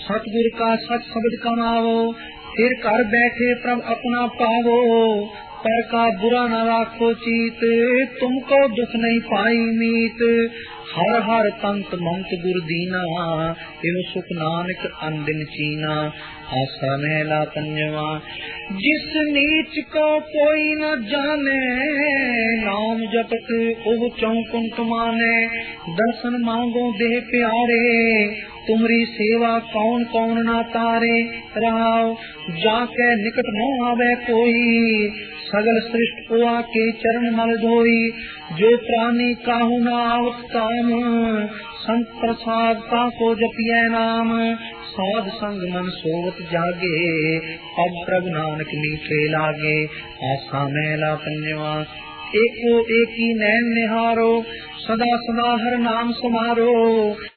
सतगुर का सच शब्द कमावो, फिर घर बैठे प्रभ अपना पावो। पर का बुरा न राखो चीत, तुमको दुख नहीं पाई मीत। हर हर पंत मंत गुर दीना, एव सुख नानक अंदिन चीना। आसा महला पंजवा। जिस नीच को कोई न जाने, नाम जपत ओह चौकुंठ माने। दर्शन मांगो देह प्यारे, तुमरी सेवा कौन कौन ना तारे। राव जाके निकट न आवे कोई, सगल सृष्ट को आके चरण मल धोई। जो प्राणी काहू न आवत काम, संत प्रसाद का को जपिए नाम। साध संग मन सोवत जागे, अब प्रभु नानक मीठे लागे। आसा महला पंजवा। एको एक ही नैन निहारो, सदा सदा हर नाम समारो।